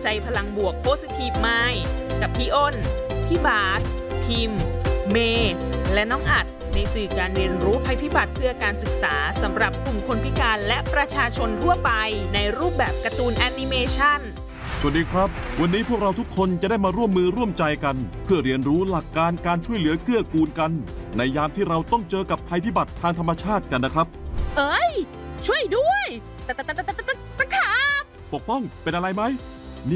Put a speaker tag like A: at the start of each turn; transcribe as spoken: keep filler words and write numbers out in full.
A: ใจพลังบวก Positive Mind กับพี่อ้น พี่บาสพิมพ์ เมย์และน้องอัดในสื่อการเรียนรู้ภัยพิบัติเพื่อการศึกษาสำหรับกลุ่มคนพิการและประชาชนทั่วไปในรูปแบบการ์ตูนแอนิเมชัน
B: สวัสดีครับวันนี้พวกเราทุกคนจะได้มาร่วมมือร่วมใจกันเพื่อเรียนรู้หลักการการช่วยเหลือเกื้อกูลกันในยามที่เราต้องเจอกับภัยพิบัติทางธรรมชาติกันนะครับ
C: เอ้ยช่วยด้วยตะตะตะตะตะตะครับ
B: ปกป้องเป็นอะไรไหม